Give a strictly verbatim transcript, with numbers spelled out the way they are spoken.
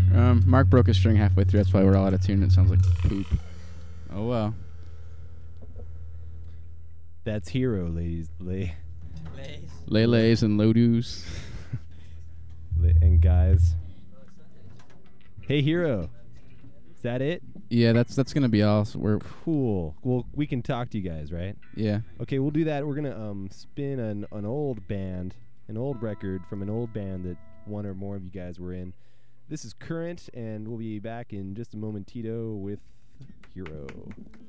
Um, Mark broke a string halfway through. That's why we're all out of tune. It sounds like poop. Oh well. That's Hero, ladies, lay, Lele's and Lodus. lay, and guys. Hey, Hero. Is that it? Yeah, that's that's gonna be all. So we're Cool. Well, we can talk to you guys, right? yeah. Okay, we'll do that. We're gonna um spin an an old band, an old record from an old band that one or more of you guys were in. This is Current, and we'll be back in just a moment, Tito, with Hero.